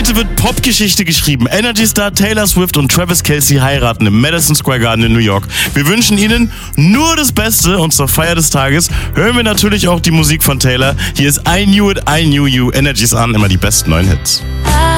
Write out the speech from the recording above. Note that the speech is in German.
Heute wird Popgeschichte geschrieben. Energy Star Taylor Swift und Travis Kelce heiraten im Madison Square Garden in New York. Wir wünschen Ihnen nur das Beste und zur Feier des Tages hören wir natürlich auch die Musik von Taylor. Hier ist I Knew It, I Knew You. Energy ist an, immer die besten neuen Hits.